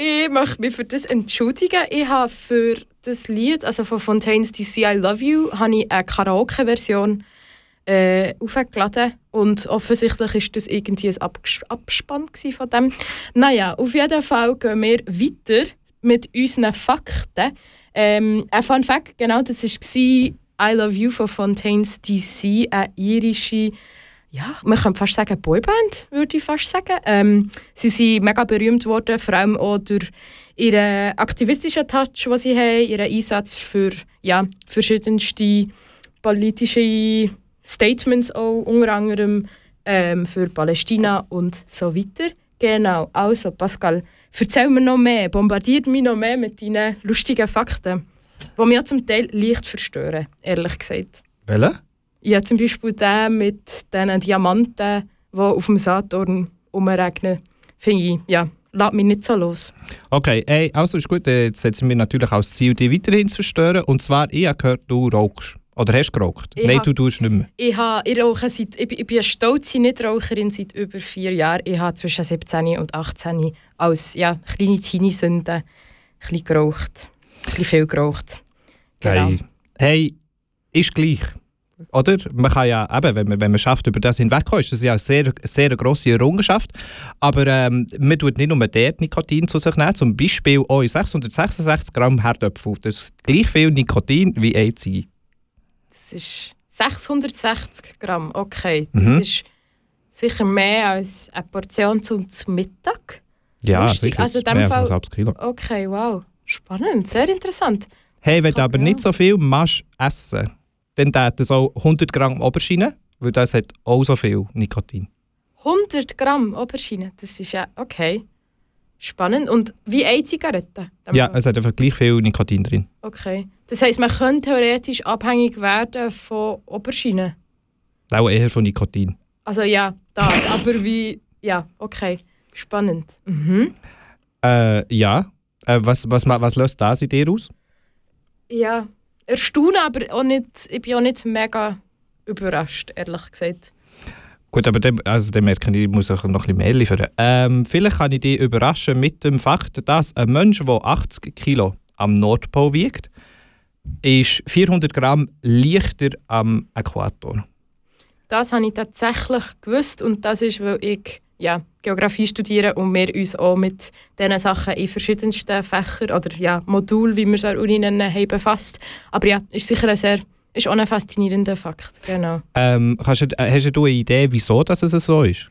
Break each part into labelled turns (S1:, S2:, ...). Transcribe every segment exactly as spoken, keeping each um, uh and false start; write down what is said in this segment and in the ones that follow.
S1: Ich möchte mich für das entschuldigen. Ich habe für das Lied, also von Fontaines «D C I Love You», habe ich eine Karaoke-Version äh, aufgeladen. Und offensichtlich war das irgendwie ein Abges- Abspann von dem. Naja, auf jeden Fall gehen wir weiter mit unseren Fakten. Ähm, ein Fun Fact, genau, das war «I Love You» von Fontaines D C, eine irische, ja, man könnte fast sagen Boyband, würde ich fast sagen. Ähm, sie sind mega berühmt worden, vor allem auch durch ihren aktivistischen Touch, den sie haben, ihren Einsatz für ja, verschiedenste politische Statements, auch unter anderem ähm, für Palästina und so weiter. Genau, also Pascal, erzähl mir noch mehr, bombardiert mich noch mehr mit deinen lustigen Fakten, die mich ja zum Teil leicht verstören, ehrlich gesagt.
S2: Welche?
S1: Ja, zum Beispiel den mit diesen Diamanten, die auf dem Saturn umregnen, finde ich, ja, lässt mich nicht so los.
S2: Okay, ey, also ist gut, jetzt setzen wir natürlich auch das Ziel, dich weiterhin zu zerstören. Und zwar, ich habe gehört, du rauchst. Oder hast du geraucht?
S1: Ich
S2: Nein,
S1: ha,
S2: du tust nicht mehr.
S1: Ich, ha, ich, rauche seit, ich, ich bin eine stolze Nichtraucherin seit über vier Jahren. Ich habe zwischen siebzehn und achtzehn als ja, kleine Teenie-Sünde ein bisschen geraucht. Ein bisschen viel geraucht. Genau.
S2: Hey, hey, ist gleich. Oder? Man kann ja, eben, wenn man, wenn man schafft, über das hinwegkommen, ist das ja eine sehr, sehr grosse Errungenschaft. Aber ähm, man tut nicht nur dort Nikotin zu sich nehmen, zum Beispiel auch in sechshundertsechsundsechzig Gramm Herdöpfel. Das ist gleich viel Nikotin wie eine Ziege.
S1: Das ist sechshundertsechzig Gramm, okay. Das
S2: Mhm.
S1: ist sicher mehr als eine Portion zum, zum Mittag.
S2: Ja,
S1: Lustig.
S2: sicher.
S1: Also in dem
S2: Mehr
S1: Fall-
S2: als ein halbes Kilo.
S1: Okay, wow. Spannend, sehr interessant.
S2: Hey,
S1: Das
S2: wenn du
S1: kann-
S2: aber
S1: ja.
S2: nicht so viel machst, essen, dann hat das auch hundert Gramm Aubergine, weil das hat auch so viel Nikotin.
S1: hundert Gramm Aubergine, das ist ja okay. Spannend. Und wie eine Zigarette? in dem
S2: Ja,
S1: Fall?
S2: es hat einfach gleich viel Nikotin drin.
S1: Okay. Das heisst, man könnte theoretisch abhängig werden von Aubergine.
S2: Auch eher von Nikotin.
S1: Also ja, das. aber wie... Ja, okay. Spannend. Mhm.
S2: Äh, ja. Äh, was, was, ma- was löst das in dir aus?
S1: Ja, erstaunen, aber auch nicht, ich bin auch nicht mega überrascht, ehrlich gesagt.
S2: Gut, aber dann, also dann merke ich, ich muss auch noch ein bisschen mehr liefern. Ähm, vielleicht kann ich dich überraschen mit dem Fakt, dass ein Mensch, der achtzig Kilo am Nordpol wiegt, ist vierhundert Gramm leichter am Äquator.
S1: Das habe ich tatsächlich gewusst und das ist, weil ich ja, Geografie studiere und wir uns auch mit diesen Sachen in verschiedensten Fächern oder ja, Modulen, wie wir es an der Uni nennen, haben befasst. Aber ja, ist sicher ein sehr, ist auch ein faszinierender Fakt. Genau.
S2: Ähm, kannst du, äh, hast du eine Idee, wieso dass es so ist?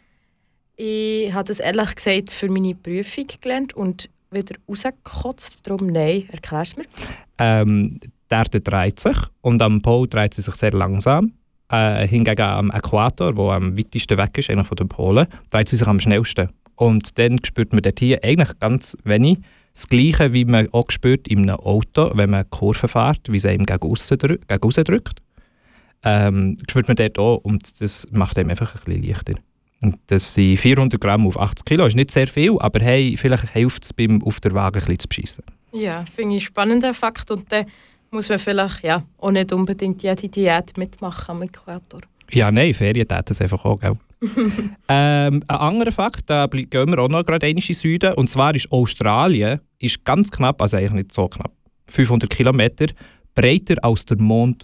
S1: Ich habe das ehrlich gesagt für meine Prüfung gelernt und wieder rausgekotzt. Darum nein, erklär es mir.
S2: Ähm, die Erde dreht sich und am Pol dreht sie sich sehr langsam. Äh, hingegen am Äquator, wo am weitesten weg ist, einer von den Polen, dreht sie sich am schnellsten. Und dann spürt man dort hier eigentlich ganz wenig das Gleiche, wie man auch spürt in einem Auto, wenn man Kurven fährt, wie es einem gegen aussen drückt. Gegen aussen drückt. Ähm, spürt man dort auch und das macht einem einfach ein bisschen leichter. Und das sind vierhundert Gramm auf achtzig Kilo, ist nicht sehr viel, aber hey, vielleicht hilft es beim auf der Waage ein bisschen zu beschissen.
S1: Ja, finde ich einen spannenden Fakt und dann muss man vielleicht ja, auch nicht unbedingt jede Diät mitmachen am Äquator.
S2: Ja, nein, Ferien täten es einfach auch, gell? ähm, ein anderer Fakt, da blie- gehen wir auch noch gerade einmal in den Süden, und zwar ist Australien ist ganz knapp, also eigentlich nicht so knapp, fünfhundert Kilometer breiter als der Mond.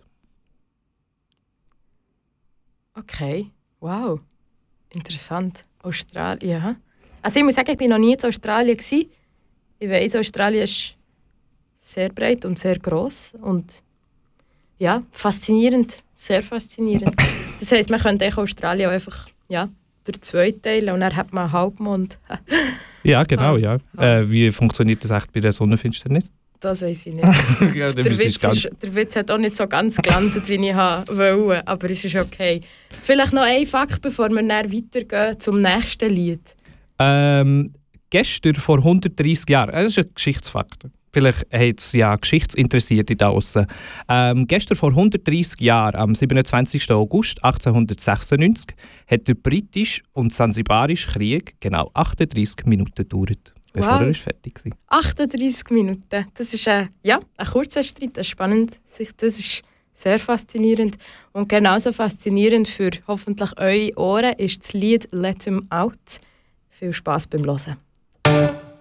S1: Okay, wow, interessant. Australien, ja. Also ich muss sagen, ich bin noch nie in Australien gewesen. Ich weiss, Australien ist sehr breit und sehr gross und ja, faszinierend, sehr faszinierend. Das heisst, man könnte eigentlich Australien auch einfach ja, durch zwei teilen und dann hat man einen Halbmond.
S2: Ja, genau,
S1: Ah.
S2: ja. Äh, wie funktioniert das echt bei der Sonnenfinsternis?
S1: Das weiss ich nicht.
S2: Ja, dann
S1: der,
S2: müsstest
S1: Witz
S2: du ganz-
S1: ist, der Witz hat auch nicht so ganz gelandet, wie ich wollte, aber es ist okay. Vielleicht noch ein Fakt, bevor wir dann weitergehen zum nächsten Lied.
S2: Ähm, gestern vor hundertdreissig Jahren, äh, das ist ein Geschichtsfakt. Vielleicht hat es ja Geschichtsinteressierte da draussen. Ähm, gestern vor hundertdreissig Jahren, am siebenundzwanzigsten August achtzehnhundertsechsundneunzig, hat der britische und sansibarische Krieg genau achtunddreissig Minuten gedauert, bevor
S1: Wow.
S2: er fertig war.
S1: achtunddreissig Minuten. Das ist ein, ja, ein kurzer Streit, ein spannend. Das ist sehr faszinierend. Und genauso faszinierend für hoffentlich eure Ohren ist das Lied «Let 'em Out». Viel Spass beim Hören.